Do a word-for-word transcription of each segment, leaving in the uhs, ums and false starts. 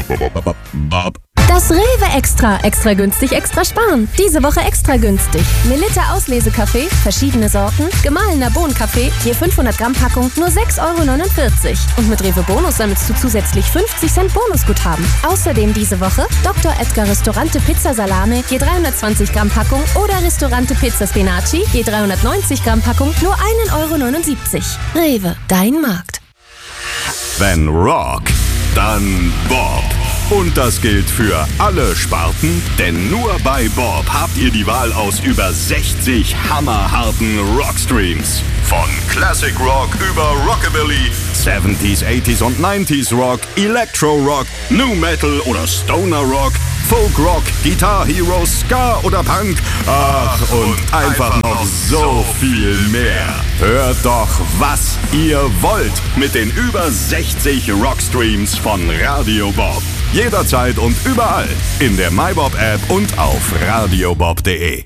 Das Rewe Extra. Extra günstig, extra sparen. Diese Woche extra günstig. Melitta Auslesekaffee, verschiedene Sorten, gemahlener Bohnenkaffee, je fünfhundert Gramm Packung, nur sechs Euro neunundvierzig. Und mit Rewe Bonus sammelst du zusätzlich fünfzig Cent Bonusguthaben. Außerdem diese Woche Doktor Edgar Ristorante Pizza Salame, je dreihundertzwanzig Gramm Packung oder Ristorante Pizza Spinaci, je dreihundertneunzig Gramm Packung, nur ein Euro neunundsiebzig. Rewe, dein Markt. Wenn Rock, dann Bob. Und das gilt für alle Sparten, denn nur bei Bob habt ihr die Wahl aus über sechzig hammerharten Rockstreams. Von Classic Rock über Rockabilly, siebziger, achtziger und neunziger Rock, Electro Rock, New Metal oder Stoner Rock, Folk Rock, Guitar Hero, Ska oder Punk. Ach, und einfach noch so viel mehr. Hört doch, was ihr wollt mit den über sechzig Rockstreams von Radio Bob. Jederzeit und überall in der MyBob-App und auf radiobob punkt de.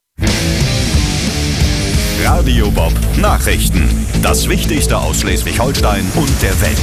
Radio Bob Nachrichten. Das Wichtigste aus Schleswig-Holstein und der Welt.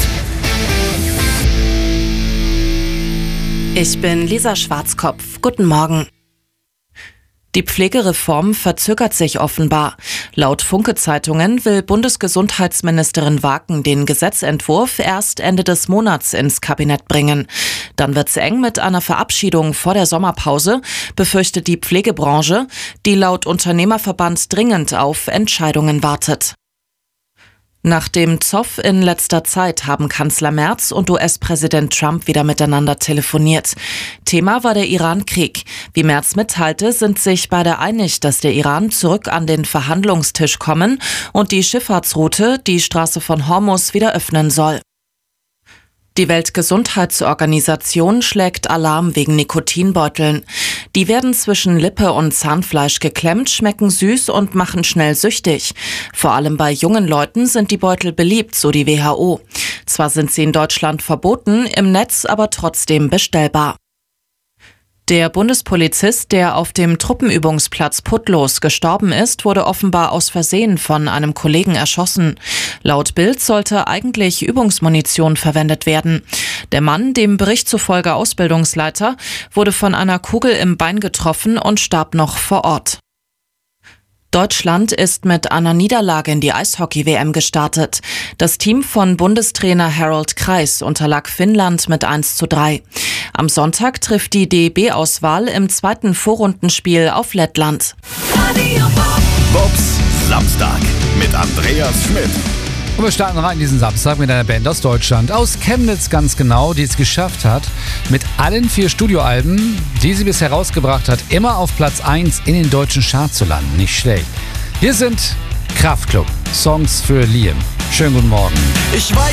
Ich bin Lisa Schwarzkopf. Guten Morgen. Die Pflegereform verzögert sich offenbar. Laut Funke-Zeitungen will Bundesgesundheitsministerin Waken den Gesetzentwurf erst Ende des Monats ins Kabinett bringen. Dann wird's eng mit einer Verabschiedung vor der Sommerpause, befürchtet die Pflegebranche, die laut Unternehmerverband dringend auf Entscheidungen wartet. Nach dem Zoff in letzter Zeit haben Kanzler Merz und U S-Präsident Trump wieder miteinander telefoniert. Thema war der Iran-Krieg. Wie Merz mitteilte, sind sich beide einig, dass der Iran zurück an den Verhandlungstisch kommen und die Schifffahrtsroute, die Straße von Hormuz, wieder öffnen soll. Die Weltgesundheitsorganisation schlägt Alarm wegen Nikotinbeuteln. Die werden zwischen Lippe und Zahnfleisch geklemmt, schmecken süß und machen schnell süchtig. Vor allem bei jungen Leuten sind die Beutel beliebt, so die W H O. Zwar sind sie in Deutschland verboten, im Netz aber trotzdem bestellbar. Der Bundespolizist, der auf dem Truppenübungsplatz Putlos gestorben ist, wurde offenbar aus Versehen von einem Kollegen erschossen. Laut Bild sollte eigentlich Übungsmunition verwendet werden. Der Mann, dem Bericht zufolge Ausbildungsleiter, wurde von einer Kugel im Bein getroffen und starb noch vor Ort. Deutschland ist mit einer Niederlage in die Eishockey-W M gestartet. Das Team von Bundestrainer Harold Kreis unterlag Finnland mit eins zu drei. Am Sonntag trifft die D E B-Auswahl im zweiten Vorrundenspiel auf Lettland. Bobs Samstag mit Andreas Schmidt. Und wir starten rein diesen Samstag mit einer Band aus Deutschland, aus Chemnitz ganz genau, die es geschafft hat, mit allen vier Studioalben, die sie bisher herausgebracht hat, immer auf Platz eins in den deutschen Charts zu landen. Nicht schlecht. Hier sind Kraftklub, Songs für Liam. Schönen guten Morgen. Ich weiß